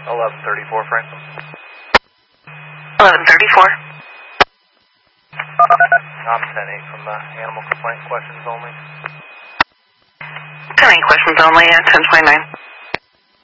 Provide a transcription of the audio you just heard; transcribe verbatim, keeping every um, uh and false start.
eleven thirty-four, Franklin. eleven thirty-four. I'm ten eight from the animal complaint questions only. ten eight questions only at ten twenty-nine.